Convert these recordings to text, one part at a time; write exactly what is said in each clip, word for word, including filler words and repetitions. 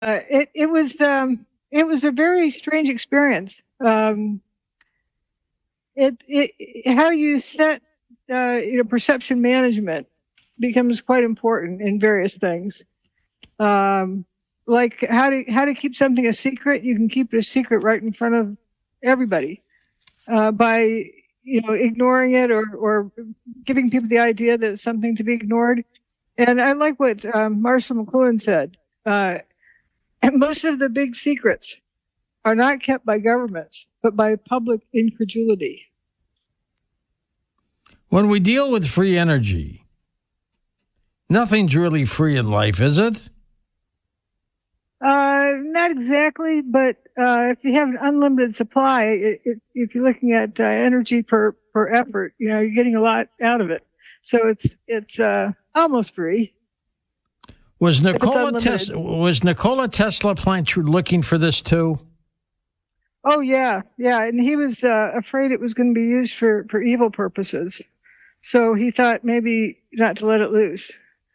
it it was um, it was a very strange experience. Um, it, it how you set uh, you know perception management becomes quite important in various things. Um, like how to how to keep something a secret. You can keep it a secret right in front of everybody uh, by you know ignoring it or or giving people the idea that it's something to be ignored. And I like what um, Marshall McLuhan said. Uh, most of the big secrets are not kept by governments, but by public incredulity. When we deal with free energy, nothing's really free in life, is it? Uh, not exactly, but uh, if you have an unlimited supply, it, it, if you're looking at uh, energy per, per effort, you know, you're getting a lot out of it. So it's it's uh, almost free. Was Nikola Tesla was Nikola Tesla plant looking for this too? Oh yeah, yeah, and he was uh, afraid it was going to be used for, for evil purposes, so he thought maybe not to let it loose.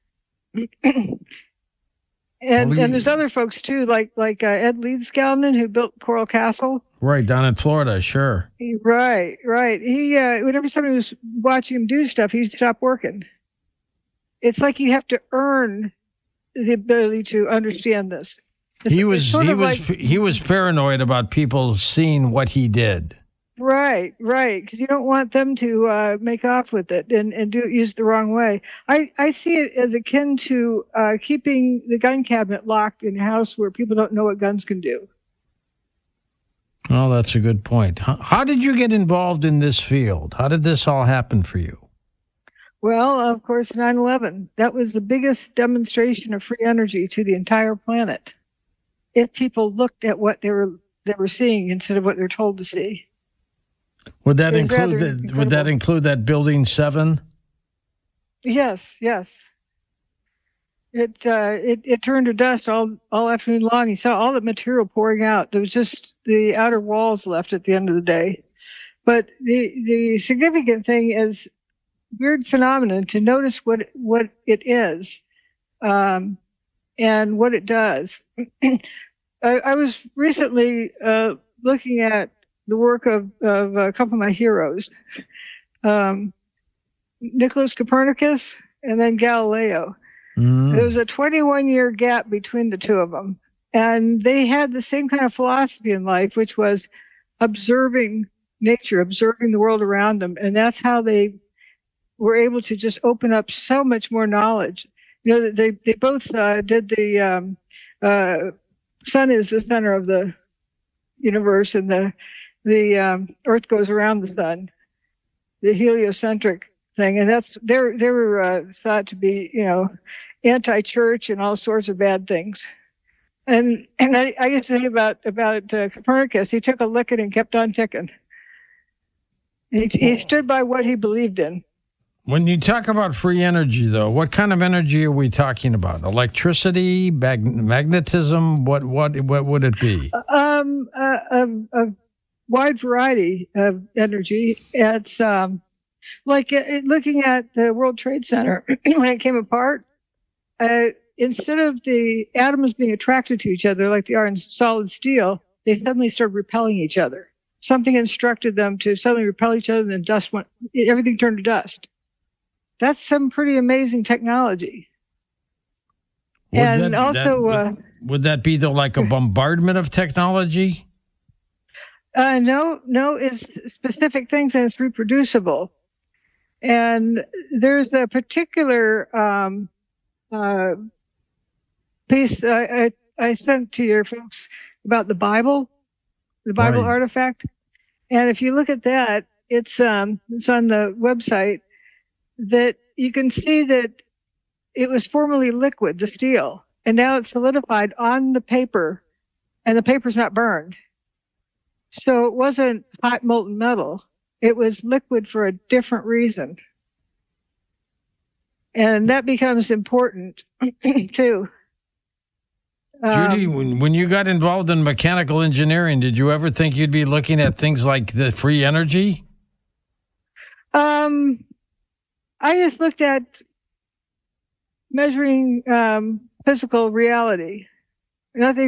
and well, he, and there's other folks too, like like uh, Ed Leedskalnin, who built Coral Castle. Right down in Florida, sure. He, right, right. He uh, whenever somebody was watching him do stuff, he'd stop working. It's like you have to earn the ability to understand this. It's, he was he was like, he was paranoid about people seeing what he did. Right, right, because you don't want them to uh, make off with it and, and do use it the wrong way. I, I see it as akin to uh, keeping the gun cabinet locked in a house where people don't know what guns can do. Oh, that's a good point. How, how did you get involved in this field? How did this all happen for you? Well, of course, nine eleven. That was the biggest demonstration of free energy to the entire planet. If people looked at what they were they were seeing instead of what they're told to see. Would that include the, would that include that building seven? Yes, yes. It uh, it it turned to dust all all afternoon long. You saw all the material pouring out. There was just the outer walls left at the end of the day. But the the significant thing is weird phenomenon to notice what what it is um, and what it does. I, I was recently uh, looking at the work of, of a couple of my heroes, um, Nicholas Copernicus and then Galileo. Mm. There was a twenty-one year gap between the two of them. And they had the same kind of philosophy in life, which was observing nature, observing the world around them. And that's how they were able to just open up so much more knowledge. You know, they, they both uh, did the um, uh, sun is the center of the universe, and the the um, Earth goes around the sun, the heliocentric thing, and that's they're they were uh, thought to be, you know, anti-church and all sorts of bad things. And and I, I used to say about about uh, Copernicus, he took a licking and kept on ticking. He, he stood by what he believed in. When you talk about free energy, though, what kind of energy are we talking about? Electricity, mag- magnetism? What what what would it be? Um, a, a, a wide variety of energy. It's um, like uh, looking at the World Trade Center when it came apart. Uh, instead of the atoms being attracted to each other like they are in solid steel, they suddenly started repelling each other. Something instructed them to suddenly repel each other, and then dust went. Everything turned to dust. That's some pretty amazing technology. Would and that, also, that, uh, would, would that be the like a bombardment of technology? Uh, no, no, it's specific things and it's reproducible. And there's a particular um, uh, piece I, I, I sent to your folks about the Bible, the Bible right. artifact. And if you look at that, it's um, it's on the website. That you can see that it was formerly liquid, the steel, and now it's solidified on the paper, and the paper's not burned. So it wasn't hot molten metal. It was liquid for a different reason. And that becomes important, too. Judy, um, when, when you got involved in mechanical engineering, did you ever think you'd be looking at things like the free energy? Um... I just looked at measuring um, physical reality. nothing